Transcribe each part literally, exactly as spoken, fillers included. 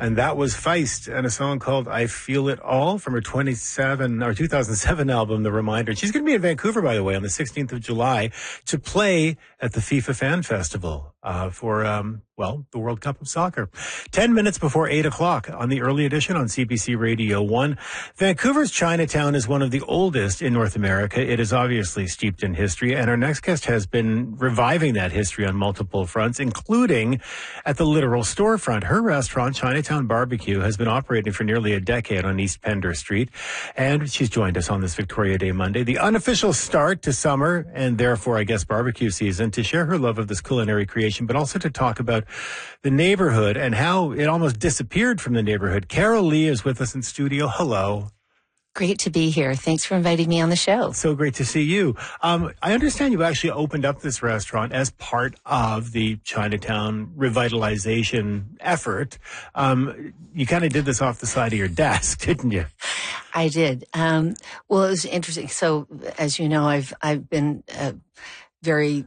And that was Feist and a song called I Feel It All from her twenty-seven or two thousand seven album, The Reminder. She's going to be in Vancouver, by the way, on the sixteenth of July to play at the FIFA Fan Festival uh, for, um, well, the World Cup of Soccer. Ten minutes before eight o'clock on the early edition on C B C Radio one. Vancouver's Chinatown is one of the oldest in North America. It is obviously steeped in history, and our next guest has been reviving that history on multiple fronts, including at the literal storefront. Her restaurant, Chinatown Barbecue, has been operating for nearly a decade on East Pender Street, and she's joined us on this Victoria Day Monday, the unofficial start to summer and therefore, I guess, barbecue season, to share her love of this culinary creation, but also to talk about the neighborhood and how it almost disappeared from the neighborhood. Carol Lee is with us in studio. Hello. Great to be here. Thanks for inviting me on the show. So great to see you. Um, I understand you actually opened up this restaurant as part of the Chinatown revitalization effort. Um, you kind of did this off the side of your desk, didn't you? I did. Um, well, it was interesting. So, as you know, I've I've been uh, very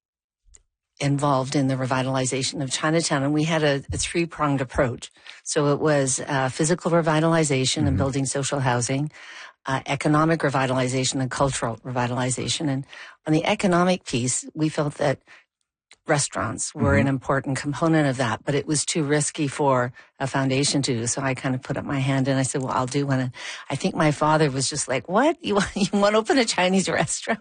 involved in the revitalization of Chinatown, and we had a, a three-pronged approach. So it was uh, physical revitalization mm-hmm. and building social housing, uh, economic revitalization and cultural revitalization. And on the economic piece, we felt that restaurants were mm-hmm. an important component of that, but it was too risky for a foundation to do. So I kind of put up my hand and I said, well, I'll do one. And I think my father was just like, what? You want, you want to open a Chinese restaurant?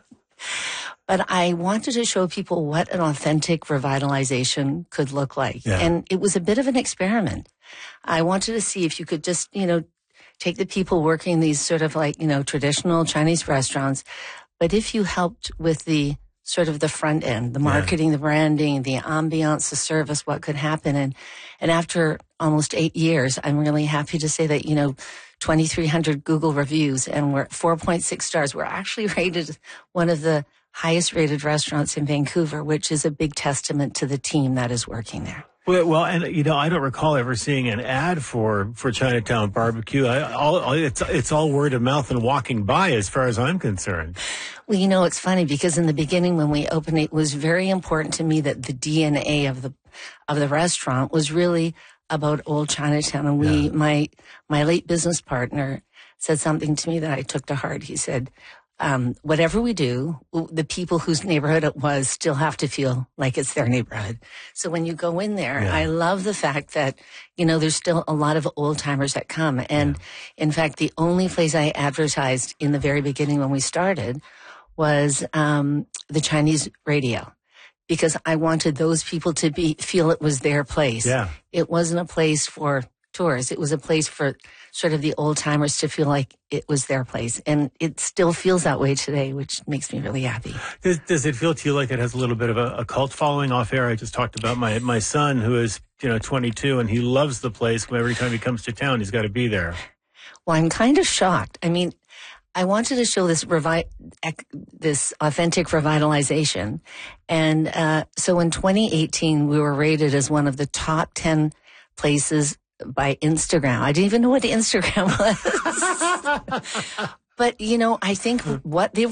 But I wanted to show people what an authentic revitalization could look like. Yeah. And it was a bit of an experiment. I wanted to see if you could just, you know, take the people working these sort of like, you know, traditional Chinese restaurants, but if you helped with the sort of the front end, the marketing, yeah. the branding, the ambiance, the service, what could happen. And, and after almost eight years, I'm really happy to say that, you know, twenty-three hundred Google reviews and we're at four point six stars. We're actually rated one of the highest rated restaurants in Vancouver, which is a big testament to the team that is working there. Well, well, and you know, I don't recall ever seeing an ad for for Chinatown Barbecue. I, all, it's it's all word of mouth and walking by, as far as I'm concerned. Well, you know, it's funny because in the beginning, when we opened it, it was very important to me that the D N A of the of the restaurant was really about old Chinatown. And we, yeah. my my late business partner, said something to me that I took to heart. He said, Um, whatever we do, the people whose neighborhood it was still have to feel like it's their neighborhood. So when you go in there, yeah. I love the fact that, you know, there's still a lot of old timers that come. And yeah. in fact, the only place I advertised in the very beginning when we started was um, the Chinese radio, because I wanted those people to be feel it was their place. Yeah. It wasn't a place for tourists. It was a place for sort of the old timers to feel like it was their place. And it still feels that way today, which makes me really happy. Does, does it feel to you like it has a little bit of a, a cult following? Off air, I just talked about my, my son who is, you know, twenty-two, and he loves the place. Every time he comes to town, he's got to be there. Well, I'm kind of shocked. I mean, I wanted to show this revi- this authentic revitalization. And uh, so in twenty eighteen, we were rated as one of the top ten places by Instagram. I didn't even know what Instagram was. But, you know, I think what they